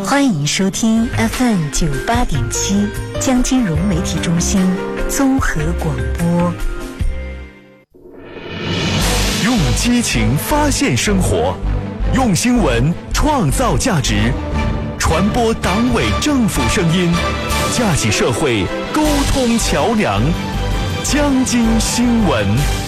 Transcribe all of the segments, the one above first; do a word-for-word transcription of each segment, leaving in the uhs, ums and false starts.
欢迎收听 F M 九八点七江金融媒体中心综合广播。 用激情发现生活，用新闻创造价值，传播党委政府声音，架起社会沟通桥梁。江津新闻，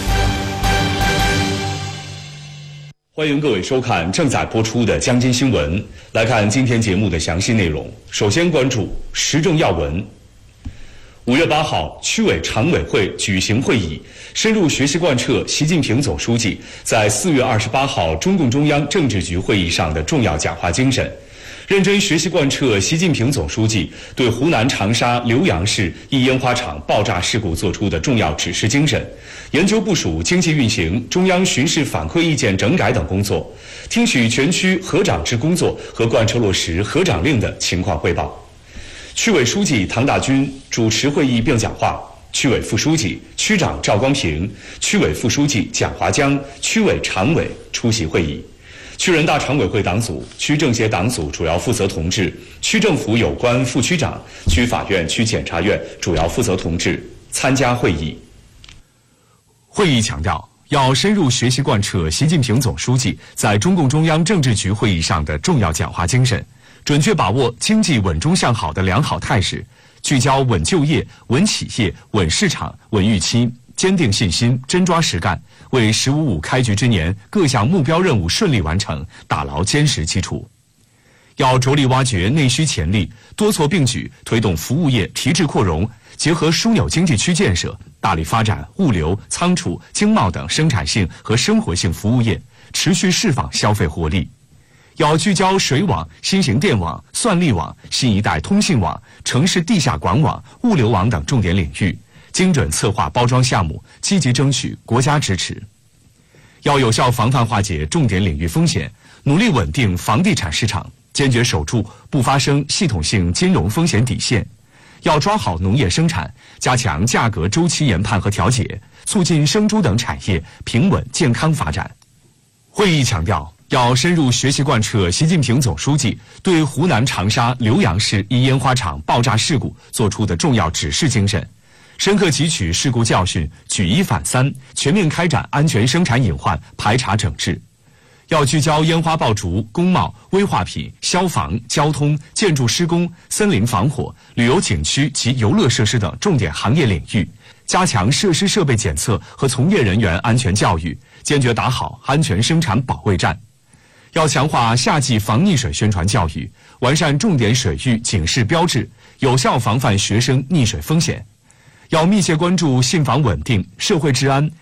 欢迎各位收看正在播出的江津新闻。来看今天节目的详细内容。首先关注时政要闻。五月八号，区委常委会举行会议，深入学习贯彻习近平总书记在四月二十八号中共中央政治局会议上的重要讲话精神，认真学习贯彻习近平总书记对湖南长沙浏阳市一烟花厂爆炸事故作出的重要指示精神，研究部署经济运行、中央巡视反馈意见整改等工作，听取全区河长制工作和贯彻落实河长令的情况汇报。区委书记唐大军主持会议并讲话，区委副书记、区长赵光平、区委副书记蒋华江、区委常委出席会议。区人大常委会党组、区政协党组主要负责同志、区政府有关副区长、区法院、区检察院主要负责同志参加会议。会议强调，要深入学习贯彻习近平总书记在中共中央政治局会议上的重要讲话精神，准确把握经济稳中向好的良好态势，聚焦稳就业、稳企业、稳市场、稳预期，坚定信心，真抓实干，为“十五五”开局之年各项目标任务顺利完成打牢坚实基础。要着力挖掘内需潜力，多措并举推动服务业提质扩容，结合枢纽经济区建设，大力发展物流、仓储、经贸等生产性和生活性服务业，持续释放消费活力。要聚焦水网、新型电网、算力网、新一代通信网、城市地下管网、物流网等重点领域，精准策划包装项目，积极争取国家支持。要有效防范化解重点领域风险，努力稳定房地产市场，坚决守住不发生系统性金融风险底线。要抓好农业生产，加强价格周期研判和调节，促进生猪等产业平稳健康发展。会议强调，要深入学习贯彻习近平总书记对湖南长沙浏阳市一烟花厂爆炸事故作出的重要指示精神，深刻汲取事故教训，举一反三，全面开展安全生产隐患排查整治。要聚焦烟花爆竹、工贸、危化品、消防、交通、建筑施工、森林防火、旅游景区及游乐设施等重点行业领域，加强设施设备检测和从业人员安全教育，坚决打好安全生产保卫战。要强化夏季防溺水宣传教育，完善重点水域警示标志，有效防范学生溺水风险。要密切关注信访稳定、社会治安、